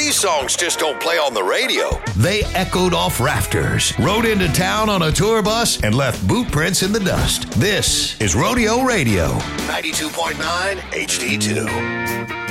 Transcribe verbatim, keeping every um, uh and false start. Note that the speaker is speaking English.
these songs just don't play on the radio. They echoed off rafters, rode into town on a tour bus, and left boot prints in the dust. This is Rodeo Radio. ninety-two point nine H D two.